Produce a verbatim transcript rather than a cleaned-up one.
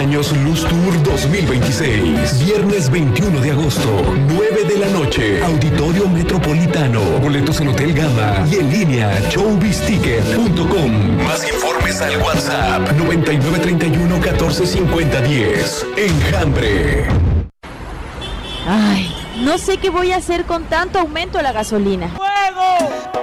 años Luz Tour dos mil veintiséis. Viernes veintiuno de agosto, nueve de la noche. Auditorio Metropolitano. Boletos en Hotel Gama y en línea showbiz ticket punto com. Más informes al WhatsApp noventa y nueve treinta y uno catorce cincuenta diez. Enjambre. Ay, no sé qué voy a hacer con tanto aumento a la gasolina. ¡Fuego!